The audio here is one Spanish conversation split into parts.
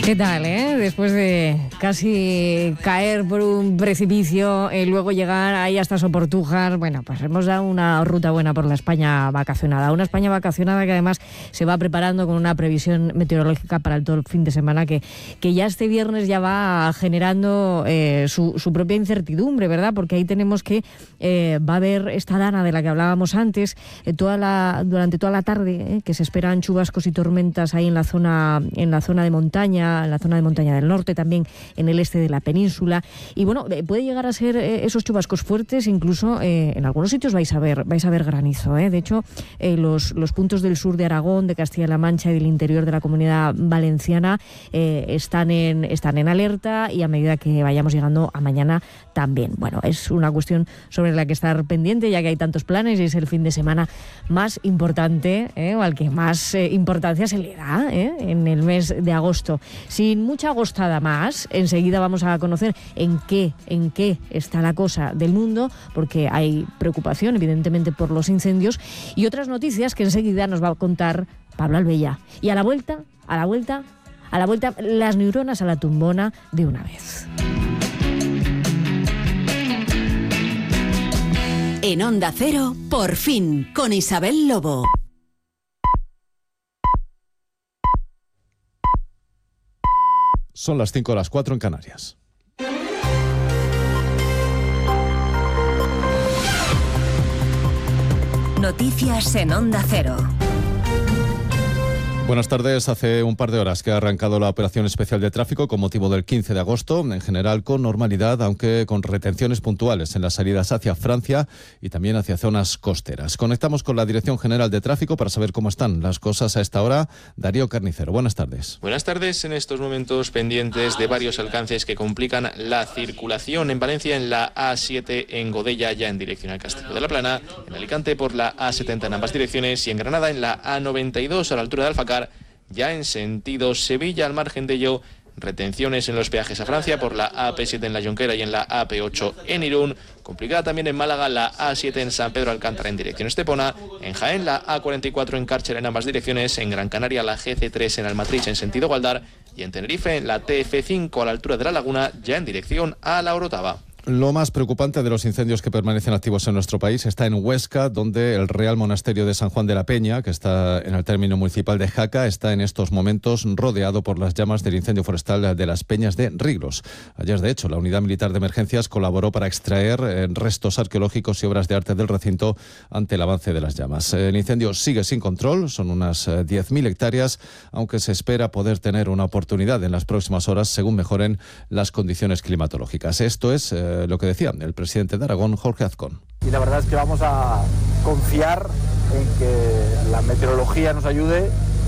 ¿Qué tal, Después de casi caer por un precipicio, luego llegar ahí hasta Soportujas, bueno, pues hemos dado una ruta buena por la España vacacionada. Una España vacacionada que además se va preparando con una previsión meteorológica para todo el fin de semana que ya este viernes ya va generando su propia incertidumbre, ¿verdad? Porque ahí tenemos que va a haber esta dana de la que hablábamos antes, durante toda la tarde, que se esperan chubascos y tormentas ahí en la zona de montaña, en la zona de montaña del norte, también en el este de la península. Y bueno, puede llegar a ser esos chubascos fuertes, incluso en algunos sitios vais a ver granizo. De hecho, los puntos del sur de Aragón, de Castilla-La Mancha y del interior de la Comunidad Valenciana están en alerta, y a medida que vayamos llegando a mañana también. Bueno, es una cuestión sobre la que estar pendiente, ya que hay tantos planes y es el fin de semana más importante, o al que más importancia se le da en el mes de agosto. Sin mucha agostada más, enseguida vamos a conocer en qué está la cosa del mundo, porque hay preocupación evidentemente por los incendios, y otras noticias que enseguida nos va a contar Pablo Albella. Y a la vuelta, las neuronas a la tumbona de una vez. En Onda Cero, Por fin, con Isabel Lobo. Son las 5 o las 4 en Canarias. Noticias en Onda Cero. Buenas tardes. Hace un par de horas que ha arrancado la operación especial de tráfico con motivo del 15 de agosto, en general con normalidad, aunque con retenciones puntuales en las salidas hacia Francia y también hacia zonas costeras. Conectamos con la Dirección General de Tráfico para saber cómo están las cosas a esta hora. Darío Carnicero, buenas tardes. Buenas tardes. En estos momentos pendientes de varios alcances que complican la circulación en Valencia, en la A7 en Godella, ya en dirección al Castillo de la Plana, en Alicante por la A70 en ambas direcciones, y en Granada en la A92 a la altura de Alfacar, ya en sentido Sevilla. Al margen de ello, retenciones en los peajes a Francia por la AP7 en la Jonquera y en la AP8 en Irún. Complicada también en Málaga la A7 en San Pedro Alcántara en dirección Estepona. En Jaén la A44 en Cárcher en ambas direcciones. En Gran Canaria la GC3 en Almatrix en sentido Gualdar. Y en Tenerife la TF5 a la altura de la Laguna, ya en dirección a La Orotava. Lo más preocupante de los incendios que permanecen activos en nuestro país está en Huesca, donde el Real Monasterio de San Juan de la Peña, que está en el término municipal de Jaca, está en estos momentos rodeado por las llamas del incendio forestal de las Peñas de Riglos. Ayer, de hecho, la Unidad Militar de Emergencias colaboró para extraer restos arqueológicos y obras de arte del recinto ante el avance de las llamas. El incendio sigue sin control, son unas 10.000 hectáreas, aunque se espera poder tener una oportunidad en las próximas horas según mejoren las condiciones climatológicas. Esto es lo que decía el presidente de Aragón, Jorge Azcón. Y la verdad es que vamos a confiar en que la meteorología nos ayude,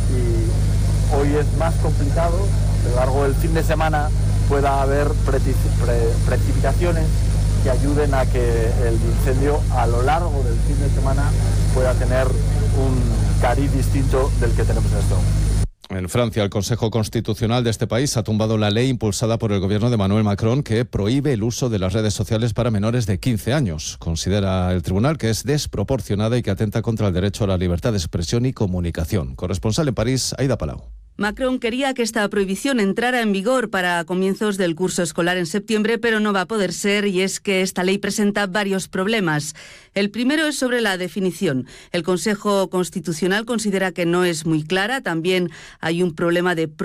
y hoy es más complicado. A lo largo del fin de semana pueda haber precipitaciones que ayuden a que el incendio a lo largo del fin de semana pueda tener un cariz distinto del que tenemos en este momento. En Francia, el Consejo Constitucional de este país ha tumbado la ley impulsada por el gobierno de Emmanuel Macron que prohíbe el uso de las redes sociales para menores de 15 años. Considera el tribunal que es desproporcionada y que atenta contra el derecho a la libertad de expresión y comunicación. Corresponsal en París, Aida Palau. Macron quería que esta prohibición entrara en vigor para comienzos del curso escolar en septiembre, pero no va a poder ser, y es que esta ley presenta varios problemas. El primero es sobre la definición. El Consejo Constitucional considera que no es muy clara. También hay un problema de